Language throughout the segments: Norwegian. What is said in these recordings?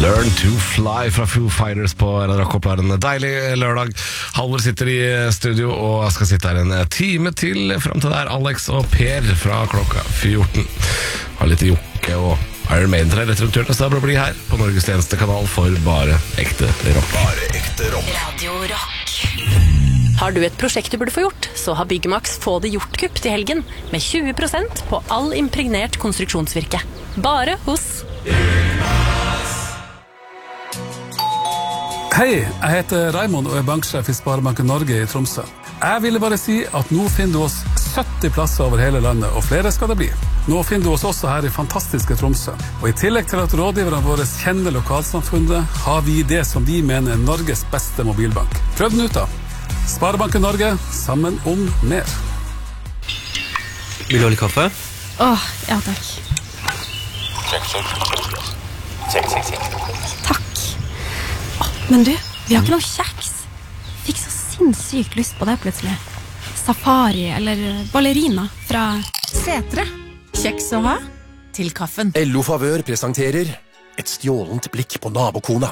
Learn to Fly fra Foo Fighters på Radio Rock. Opp en deilig lørdag. Halvor sitter i studio og skal sitte her en time til frem til der. Alex og Per fra klokka 14. Har litt Jokke og Iron Maiden rett rundt hjørnet, så det blir her på Norges eneste kanal for bare ekte rock. Bare ekte rock. Radio Rock. Har du et prosjekt du burde få gjort, så har Byggmax Få det gjort-kupp til helgen med 20% på all impregnert konstruksjonsvirke. Bare hos Hei, jeg heter Raimond og er banksjef i Sparebanken Norge i Tromsø. Jeg ville bare si at nå finner du oss 70 plasser over hele landet, og flere skal det bli. Nå finner du oss også her i fantastiske Tromsø. Og i tillegg til at rådgiverne våre kjenner lokalsamfunnet, har vi det som vi mener er Norges beste mobilbank. Prøv den ut da. Sparebanken Norge, sammen om mer. Vil du ha litt kaffe? Ja takk. Check. Takk. Men du, vi har ikke noe kjeks. Fikk så sinnssykt lyst på det plutselig. Safari eller ballerina fra Setre. Kjeks å ha til kaffen. LO Favør presenterer et stjålent blikk på nabokona,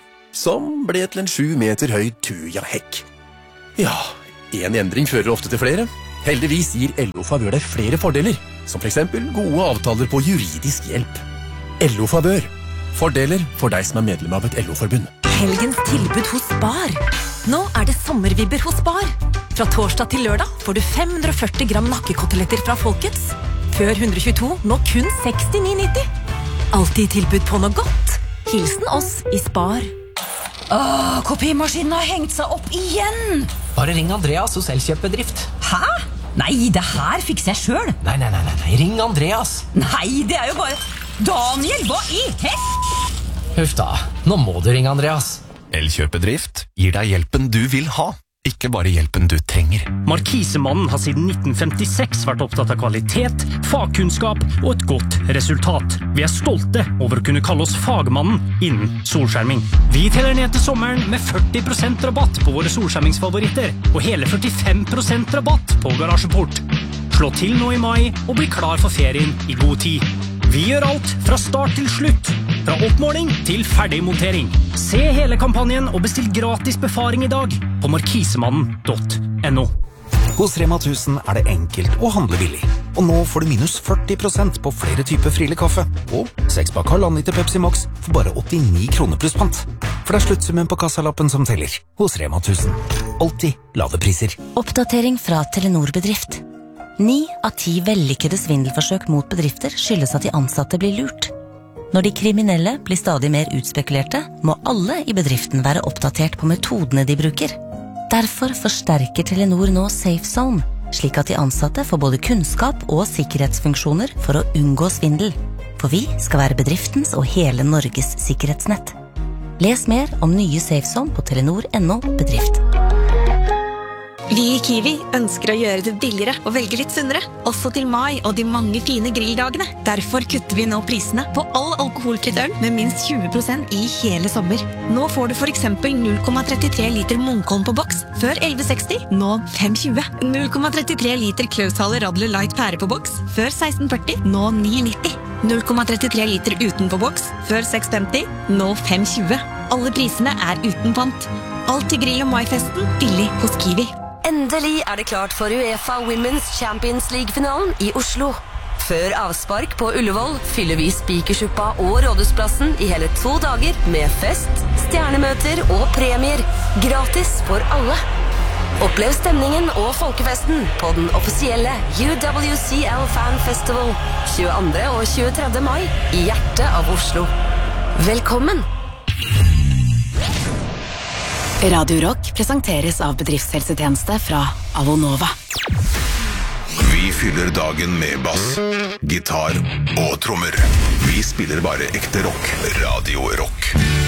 som ble til en 7 meter høy tujahekk. Ja, en endring fører ofte til flere. Heldigvis gir LO Favør deg flere fordeler, som for eksempel gode avtaler på juridisk hjelp. LO Favør. Fordeler for deg som er medlem av et LO-forbund. Helgens tilbud hos Spar. Nå er det sommervibber hos Spar. Fra torsdag til lørdag får du 540 gram nakkekoteletter fra Folkets. Før 122, nå kun 69,90. Alltid tilbud på noe godt. Hilsen oss i Spar. Kopimaskinen har hengt seg opp igjen. Bare ring Andreas hos Elkjøpbedrift. Hæ? Nei, det her fikser jeg selv. Nei, ring Andreas. Nei, det er jo bare... Daniel, hva i hest? Huff da, nå må du ringe Andreas. Elkjøpbedrift gir deg hjelpen du vil ha, ikke bare hjelpen du trenger. Markisemannen har siden 1956 vært opptatt av kvalitet, fagkunnskap og et godt resultat. Vi er stolte over å kunne kalle oss fagmannen innen solskjerming. Vi teller ned til sommeren med 40% rabatt på våre solskjermingsfavoritter, og hele 45% rabatt på garasjeport. Slå til nå i mai og bli klar for ferien i god tid. Vi gjør alt fra start til slutt, fra oppmåling til ferdigmontering. Se hele kampanjen og bestill gratis befaring i dag på markisemannen.no. Hos Rema 1000 er det enkelt å handle billig. Og nå får du minus 40% på flere typer Friele kaffe. Og 6-pakk halvannen liter Pepsi Max for bare 89 kroner pluss pant. For det er sluttsummen på kassalappen som teller. Hos Rema 1000. Alltid lave priser. Oppdatering fra Telenor Bedrift. 9 av 10 vellykkede svindelforsøk mot bedrifter skyldes at de ansatte blir lurt. Når de kriminelle blir stadig mer utspekulerte, må alle i bedriften være oppdatert på metodene de bruker. Derfor forsterker Telenor nå Safe Zone, slik at de ansatte får både kunnskap og sikkerhetsfunksjoner for å unngå svindel. For vi skal være bedriftens og hele Norges sikkerhetsnett. Les mer om nye Safe Zone på telenor.no bedrift. Vi i Kiwi ønsker å gjøre det billigere og velge litt sunnere, også til mai og de mange fine grilldagene. Derfor kutter vi nå prisene på all alkoholfritt øl med minst 20% i hele sommer. Nå får du for eksempel 0,33 liter Munkholm på boks, før 11,60, nå 5,20. 0,33 liter Klaushaler Radler Light pære på boks, før 16,40, nå 9,90. 0,33 liter uten på boks, før 6,50, nå 5,20. Alle prisene er uten pant. Alt til grill- og maifesten, billig hos Kiwi. Endelig er det klart for UEFA Women's Champions League-finalen i Oslo. Før avspark på Ullevål fyller vi Spikersuppa og Rådhusplassen i hele 2 dager med fest, stjernemøter og premier. Gratis for alle. Opplev stemningen og folkefesten på den offisielle UWCL Fan Festival 22. og 23. mai i hjertet av Oslo. Velkommen! Radio Rock presenteres av bedriftshelsetjeneste fra Avonova. Vi fyller dagen med bass, gitar og trommer. Vi spiller bare ekte rock. Radio Rock.